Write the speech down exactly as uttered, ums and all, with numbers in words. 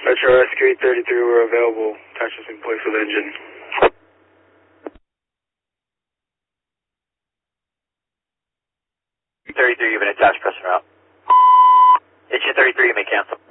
Metro Rescue eight thirty-three, we're available. Attachments in place with engine. thirty-three, you've been attached, pressing route. Engine thirty-three, you may cancel.